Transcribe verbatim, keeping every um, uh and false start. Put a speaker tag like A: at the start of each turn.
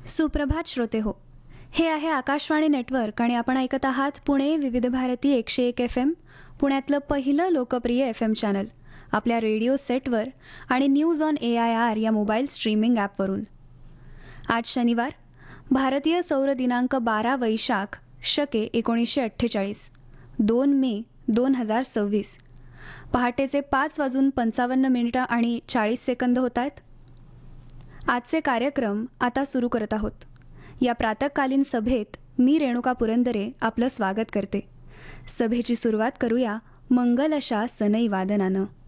A: सुप्रभात श्रोते हो. हे आहे आकाशवाणी नेटवर्क आणि आपण ऐकत आहात पुणे विविध भारती एकशे एक एफ एम, पुण्यातलं पहिलं लोकप्रिय एफ एम चॅनल आपल्या रेडिओ सेटवर आणि news on A I R या मोबाईल स्ट्रीमिंग ॲपवरून. आज शनिवार, भारतीय सौर दिनांक बारा वैशाख शके एकोणीसशे अठ्ठेचाळीस, दोन मे दोन हजार सव्वीस. पहाटेचे पाच वाजून पंचावन्न मिनिटं आणि चाळीस सेकंद होत आहेत. आजचे कार्यक्रम आता सुरू करत आहोत. या प्रातःकालीन सभेत मी रेणुका पुरंदरे आपलं स्वागत करते. सभेची सुरुवात करूया मंगल अशा सनई वादनानं.